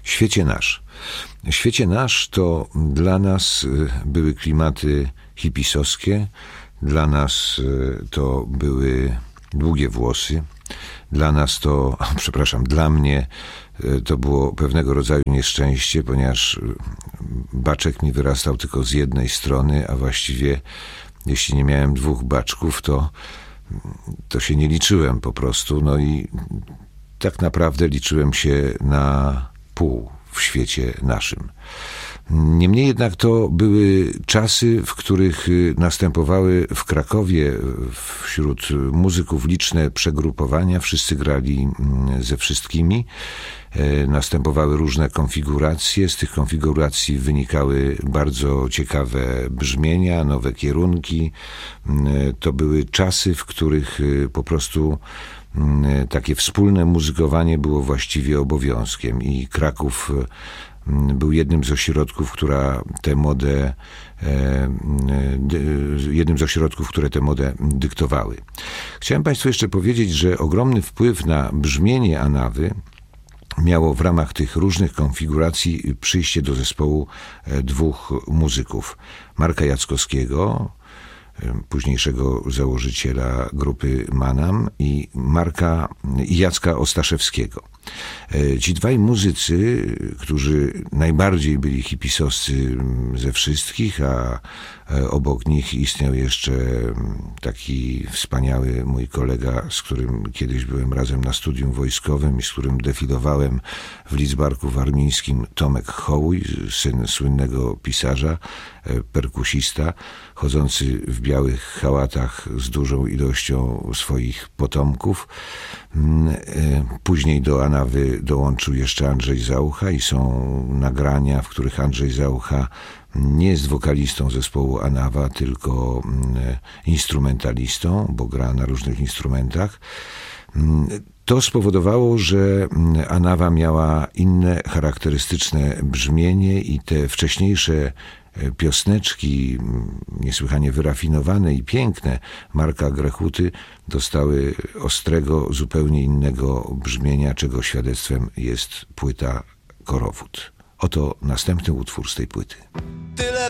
Świecie nasz. Świecie nasz to dla nas były klimaty hipisowskie, dla nas to były długie włosy, dla nas to, dla mnie to było pewnego rodzaju nieszczęście, ponieważ baczek mi wyrastał tylko z jednej strony, a właściwie jeśli nie miałem dwóch baczków, to się nie liczyłem po prostu. No i tak naprawdę liczyłem się na pół w świecie naszym. Niemniej jednak to były czasy, w których następowały w Krakowie wśród muzyków liczne przegrupowania, wszyscy grali ze wszystkimi. Następowały różne konfiguracje, z tych konfiguracji wynikały bardzo ciekawe brzmienia, nowe kierunki. To były czasy, w których po prostu takie wspólne muzykowanie było właściwie obowiązkiem i Kraków był jednym z ośrodków, które tę modę dyktowały. Chciałem Państwu jeszcze powiedzieć, że ogromny wpływ na brzmienie Anawy miało w ramach tych różnych konfiguracji przyjście do zespołu dwóch muzyków. Marka Jackowskiego, późniejszego założyciela grupy Manam, i Jacka Ostaszewskiego. Ci dwaj muzycy, którzy najbardziej byli hipisowscy ze wszystkich, a obok nich istniał jeszcze taki wspaniały mój kolega, z którym kiedyś byłem razem na studium wojskowym i z którym defilowałem w Lidzbarku Warmińskim, Tomek Hołuj, syn słynnego pisarza, perkusista, chodzący w białych chałatach z dużą ilością swoich potomków. Później do Anawy dołączył jeszcze Andrzej Zaucha i są nagrania, w których Andrzej Zaucha nie jest wokalistą zespołu Anawa, tylko instrumentalistą, bo gra na różnych instrumentach. To spowodowało, że Anawa miała inne charakterystyczne brzmienie i te wcześniejsze piosneczki, niesłychanie wyrafinowane i piękne Marka Grechuty, dostały ostrego, zupełnie innego brzmienia, czego świadectwem jest płyta Korowód. Oto następny utwór z tej płyty. Tyle